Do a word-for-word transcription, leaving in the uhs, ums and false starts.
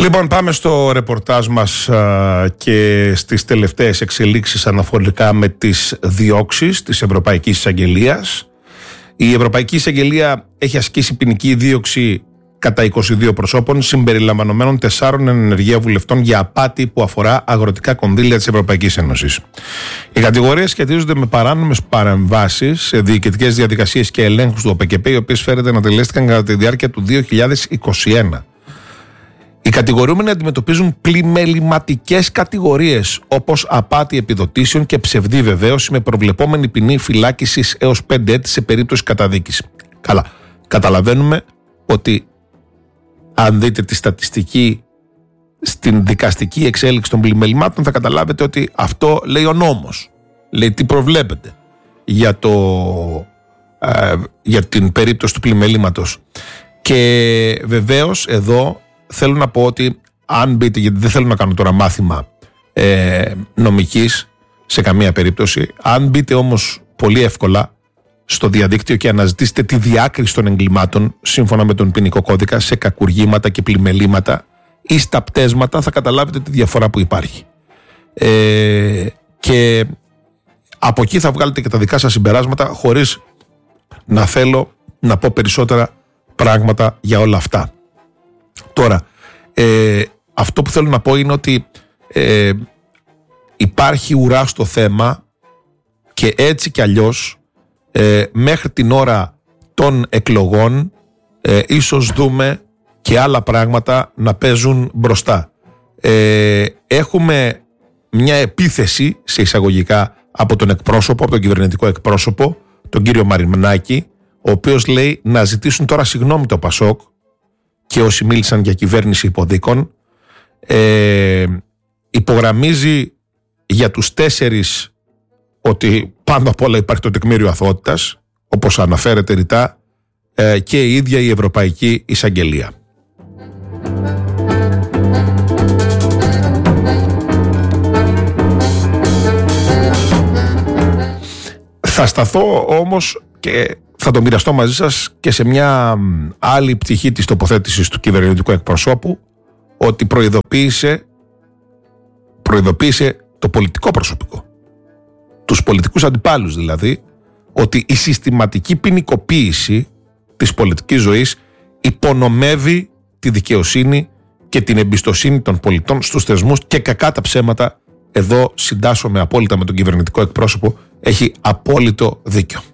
Λοιπόν, πάμε στο ρεπορτάζ μας α, και στις τελευταίες εξελίξεις αναφορικά με τις διώξεις της Ευρωπαϊκής Εισαγγελίας. Η Ευρωπαϊκή Εισαγγελία έχει ασκήσει ποινική δίωξη κατά είκοσι δύο προσώπων, συμπεριλαμβανομένων τεσσάρων εν ενεργεία βουλευτών για απάτη που αφορά αγροτικά κονδύλια της Ευρωπαϊκής Ένωσης. Οι κατηγορίες σχετίζονται με παράνομες παρεμβάσεις σε διοικητικές διαδικασίες και ελέγχους του ΟΠΕΚΕΠΕ, οι οποίες φέρεται να τελέστηκαν κατά τη διάρκεια του δύο χιλιάδες είκοσι ένα. Οι κατηγορούμενοι αντιμετωπίζουν πλημεληματικές κατηγορίες όπως απάτη επιδοτήσεων και ψευδή βεβαίωση με προβλεπόμενη ποινή φυλάκισης έως πέντε έτη σε περίπτωση καταδίκης. Καλά, καταλαβαίνουμε ότι αν δείτε τη στατιστική στην δικαστική εξέλιξη των πλημελημάτων θα καταλάβετε ότι αυτό λέει ο νόμος. Λέει τι προβλέπεται για, το, ε, για την περίπτωση του πλημελήματος. Και βεβαίως εδώ θέλω να πω ότι αν μπείτε, γιατί δεν θέλω να κάνω τώρα μάθημα ε, νομικής σε καμία περίπτωση, αν μπείτε όμως πολύ εύκολα στο διαδίκτυο και αναζητήσετε τη διάκριση των εγκλημάτων σύμφωνα με τον ποινικό κώδικα σε κακουργήματα και πλημελήματα ή στα πτέσματα, θα καταλάβετε τη διαφορά που υπάρχει. Ε, και από εκεί θα βγάλετε και τα δικά σας συμπεράσματα, χωρίς να θέλω να πω περισσότερα πράγματα για όλα αυτά. Τώρα, ε, αυτό που θέλω να πω είναι ότι ε, υπάρχει ουρά στο θέμα και έτσι κι αλλιώς ε, μέχρι την ώρα των εκλογών ε, ίσως δούμε και άλλα πράγματα να παίζουν μπροστά. Ε, έχουμε μια επίθεση σε εισαγωγικά από τον εκπρόσωπο, από τον κυβερνητικό εκπρόσωπο, τον κύριο Μαρινάκη, ο οποίος λέει να ζητήσουν τώρα συγγνώμη το Πασόκ και όσοι μίλησαν για κυβέρνηση υποδίκων. Ε, υπογραμμίζει για τους τέσσερις ότι πάνω απ' όλα υπάρχει το τεκμήριο αθωότητας, όπως αναφέρεται ρητά, ε, και η ίδια η Ευρωπαϊκή Εισαγγελία. Θα σταθώ όμως και θα το μοιραστώ μαζί σας και σε μια άλλη πτυχή της τοποθέτησης του κυβερνητικού εκπροσώπου, ότι προειδοποίησε, προειδοποίησε το πολιτικό προσωπικό, τους πολιτικούς αντιπάλους δηλαδή, ότι η συστηματική ποινικοποίηση της πολιτικής ζωής υπονομεύει τη δικαιοσύνη και την εμπιστοσύνη των πολιτών στους θεσμούς και κακά τα ψέματα. Εδώ συντάσσομαι απόλυτα με τον κυβερνητικό εκπρόσωπο, έχει απόλυτο δίκιο.